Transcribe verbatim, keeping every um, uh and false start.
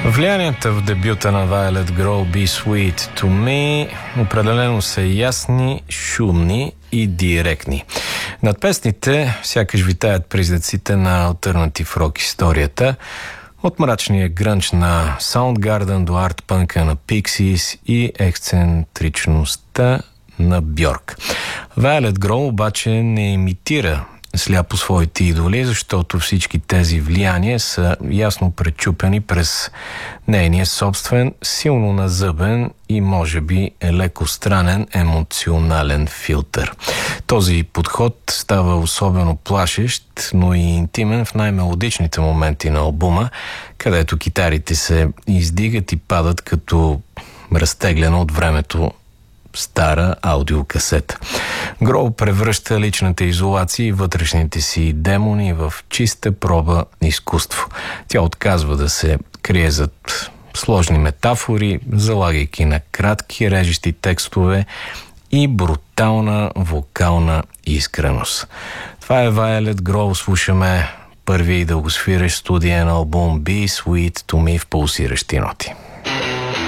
Влиянията в дебюта на Violet Grow Be Sweet to Me определено са ясни, шумни и директни. Над песните сякаш витаят признаците на алтернатив рок историята, от мрачния грънч на Soundgarden до арт-пънка на Pixies и ексцентричността на Бьорк. Violet Grow обаче не имитира сляпо своите идоли, защото всички тези влияния са ясно пречупени през нейния собствен, силно назъбен и може би леко странен емоционален филтър. Този подход става особено плашещ, но и интимен в най-мелодичните моменти на албума, където китарите се издигат и падат като разтеглена от времето стара аудиокасета. Гроу превръща личната изолация и вътрешните си демони в чиста проба изкуство. Тя отказва да се крие зад сложни метафори, залагайки на кратки режещи текстове и брутална вокална искреност. Това е Violet Grow. Слушаме първи и дългосвирещ студиен албум Be Sweet to Me в пулсиращи ноти.